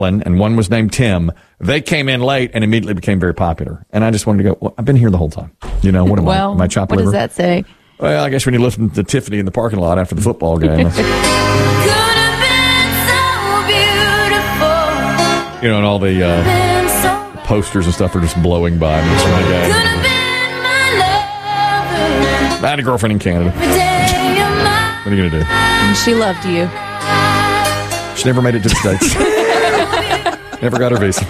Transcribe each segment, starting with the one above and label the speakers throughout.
Speaker 1: and one was named Tim. They came in late and immediately became very popular. And I just wanted to go, well, I've been here the whole time. You know, what am I? Am I chopped liver?
Speaker 2: What does that say?
Speaker 1: Well, I guess when you listen to Tiffany in the parking lot after the football game. You know, and all the posters and stuff are just blowing by. And it's really good. I had a girlfriend in Canada. What are you going to do?
Speaker 2: And she loved you.
Speaker 1: She never made it to the States. Never got her visa.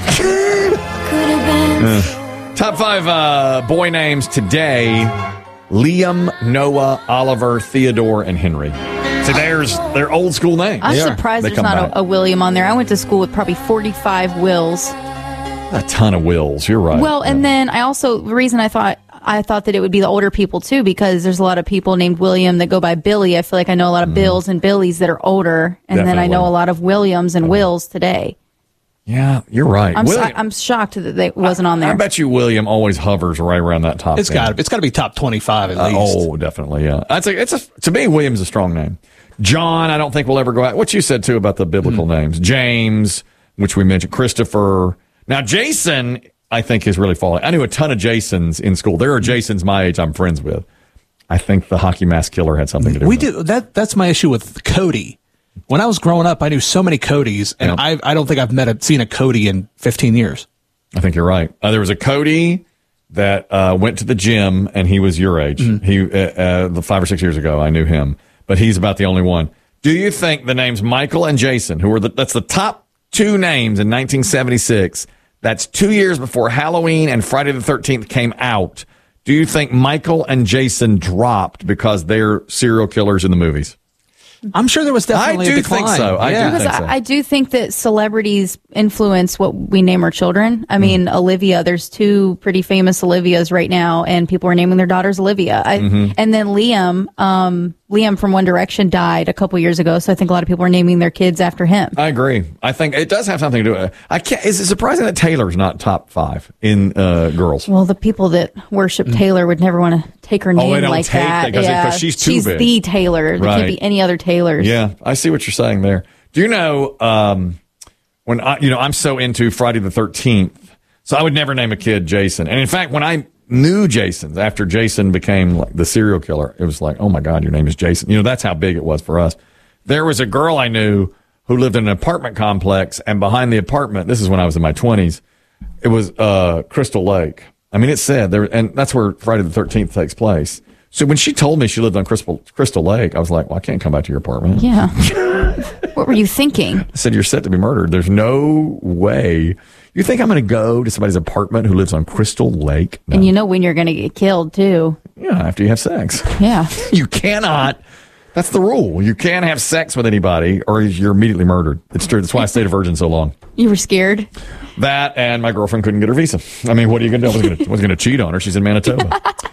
Speaker 1: Top 5 boy names today. Liam, Noah, Oliver, Theodore, and Henry. So their old school names.
Speaker 2: I'm surprised there's not a William on there. I went to school with probably 45 Wills.
Speaker 1: A ton of Wills. You're right.
Speaker 2: Well, and then the reason I thought that it would be the older people too, because there's a lot of people named William that go by Billy. I feel like I know a lot of Bills and Billies that are older, and then I know a lot of Williams and Wills today.
Speaker 1: Yeah, you're right.
Speaker 2: I'm shocked that it wasn't on there.
Speaker 1: I bet you William always hovers right around that top.
Speaker 3: It's got to be top 25 at least.
Speaker 1: Oh, definitely. Yeah, to me, William's a strong name. John, I don't think we'll ever go out. What you said too about the biblical names, James, which we mentioned, Christopher. Now Jason, I think is really falling. I knew a ton of Jasons in school. There are Jasons my age I'm friends with. I think the hockey mask killer had something to do with it.
Speaker 3: That's my issue with Cody. When I was growing up, I knew so many Codys, and I don't think I've seen a Cody in 15 years.
Speaker 1: I think you're right. There was a Cody that went to the gym, and he was your age. He 5 or 6 years ago, I knew him, but he's about the only one. Do you think the names Michael and Jason, that's the top 2 names in 1976? That's 2 years before Halloween and Friday the 13th came out. Do you think Michael and Jason dropped because they're serial killers in the movies?
Speaker 3: I'm sure there was definitely a decline.
Speaker 1: I do think so.
Speaker 2: I do think that celebrities influence what we name our children. I mean, Olivia, there's 2 pretty famous Olivias right now, and people are naming their daughters Olivia. And then Liam from One Direction died a couple years ago, so I think a lot of people are naming their kids after him.
Speaker 1: I agree. I think it does have something to do with it. Is it surprising that Taylor's not top 5 in girls?
Speaker 2: Well, the people that worship Taylor would never want to take her name like that.
Speaker 1: Because she's too big.
Speaker 2: She's the Taylor. There can't be any other Taylors.
Speaker 1: Yeah, I see what you're saying there. Do you know when I'm so into Friday the 13th, so I would never name a kid Jason. And in fact, when I knew Jason's after Jason became like the serial killer, it was like, oh my God, your name is Jason. You know, that's how big it was for us. There was a girl I knew who lived in an apartment complex, and behind the apartment, this is when I was in my 20s, it was Crystal Lake. I mean, it said there, and that's where Friday the 13th takes place. So when she told me she lived on Crystal Lake, I was like, well, I can't come back to your apartment.
Speaker 2: Yeah. What were you thinking?
Speaker 1: I said, you're set to be murdered. There's no way. You think I'm going to go to somebody's apartment who lives on Crystal Lake? No.
Speaker 2: And you know when you're going to get killed, too.
Speaker 1: Yeah, after you have sex.
Speaker 2: Yeah.
Speaker 1: You cannot. That's the rule. You can't have sex with anybody or you're immediately murdered. It's true. That's why I stayed a virgin so long.
Speaker 2: You were scared?
Speaker 1: That, and my girlfriend couldn't get her visa. I mean, what are you going to do? I was going to cheat on her. She's in Manitoba.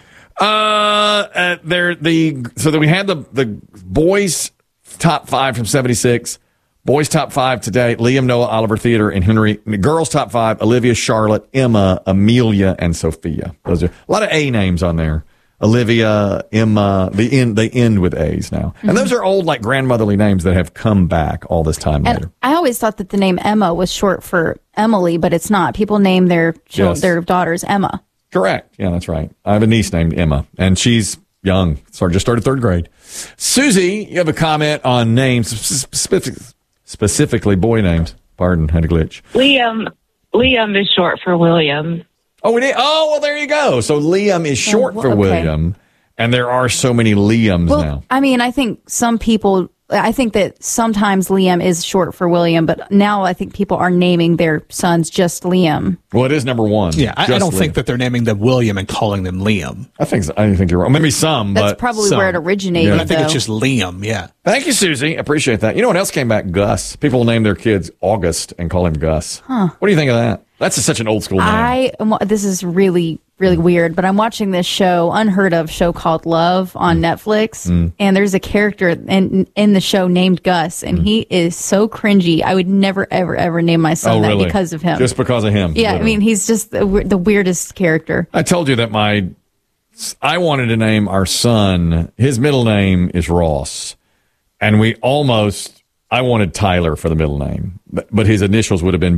Speaker 1: So that we had the boys top 5 from 76, boys top 5 today, Liam, Noah, Oliver, Theodore, and Henry. The girls top 5, Olivia, Charlotte, Emma, Amelia, and Sophia. Those are a lot of A names on there. Olivia, Emma, they end with A's now. And those are old, like, grandmotherly names that have come back all this time later.
Speaker 2: I always thought that the name Emma was short for Emily, but it's not. People name their daughters Emma.
Speaker 1: Correct. Yeah, that's right. I have a niece named Emma, and she's young. Just started 3rd grade. Susie, you have a comment on names, specifically boy names. Pardon, had a glitch.
Speaker 4: Liam is short for William.
Speaker 1: Oh, we did. Oh, well, there you go. So Liam is short for William, and there are so many Liams now.
Speaker 2: I mean, I think that sometimes Liam is short for William, but now I think people are naming their sons just Liam.
Speaker 1: Well, it is number 1.
Speaker 3: Yeah, I don't think that they're naming them William and calling them Liam.
Speaker 1: I think you're wrong. Maybe some,
Speaker 2: That's
Speaker 1: but
Speaker 2: probably where it originated.
Speaker 3: But I think it's just Liam, yeah.
Speaker 1: Thank you, Susie. Appreciate that. You know what else came back? Gus. People name their kids August and call him Gus. Huh. What do you think of that? That's such an old school name.
Speaker 2: This is really, really weird, but I'm watching this unheard of show called Love on Netflix, and there's a character in the show named Gus, and he is so cringy. I would never, ever, ever name my son that because of him.
Speaker 1: Just because of him.
Speaker 2: Yeah, literally. I mean, he's just the weirdest character.
Speaker 1: I told you that I wanted to name our son, his middle name is Ross, and we almost I wanted Tyler for the middle name, but his initials would have been